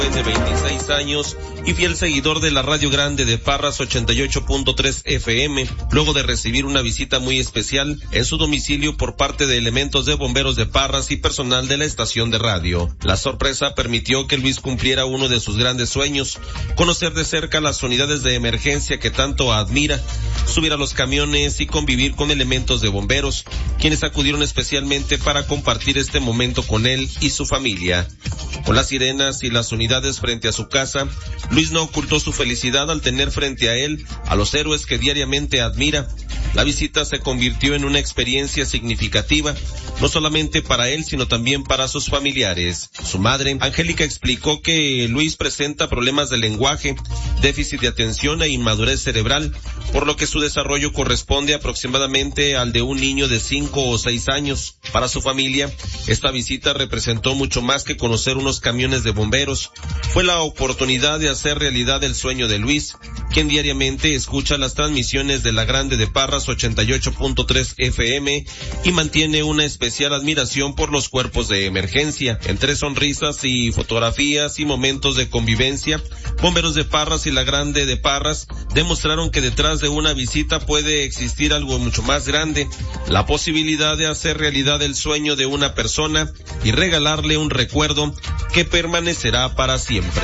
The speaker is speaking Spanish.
de 26 años y fiel seguidor de la Radio Grande de Parras 88.3 FM, luego de recibir una visita muy especial en su domicilio por parte de elementos de bomberos de Parras y personal de la estación de radio. La sorpresa permitió que Luis cumpliera uno de sus grandes sueños, conocer de cerca las unidades de emergencia que tanto admira, subir a los camiones y convivir con elementos de bomberos, quienes acudieron especialmente para compartir este momento con él y su familia. Con las sirenas y las unidades frente a su casa, Luis no ocultó su felicidad al tener frente a él a los héroes que diariamente admira. La visita se convirtió en una experiencia significativa, no solamente para él, sino también para sus familiares. Su madre, Angélica, explicó que Luis presenta problemas de lenguaje, déficit de atención e inmadurez cerebral, por lo que su desarrollo corresponde aproximadamente al de un niño de 5 o 6 años. Para su familia, esta visita representó mucho más que conocer unos camiones de bomberos. Fue la oportunidad de hacer realidad el sueño de Luis, quien diariamente escucha las transmisiones de la Grande de Parras 88.3 FM y mantiene una especial admiración por los cuerpos de emergencia. Entre sonrisas y fotografías y momentos de convivencia, bomberos de Parras y la Grande de Parras demostraron que detrás de una visita puede existir algo mucho más grande, la posibilidad de hacer realidad el sueño de una persona y regalarle un recuerdo que permanecerá para siempre.